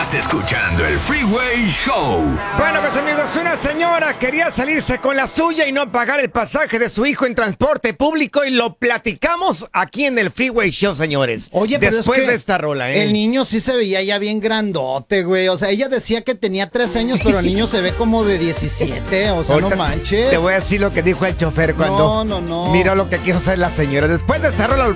Estás escuchando el Freeway Show. Bueno, pues amigos, una señora quería salirse con la suya y no pagar el pasaje de su hijo en transporte público y lo platicamos aquí en el Freeway Show, señores. Oye, pero después es que de esta rola, ¿eh? el niño sí se veía ya bien grandote, güey. O sea, ella decía que tenía 3 años, pero el niño se ve como de 17. O sea, Ahorita no manches. Te voy a decir lo que dijo el chofer cuando No. miró lo que quiso hacer la señora. Después de esta rola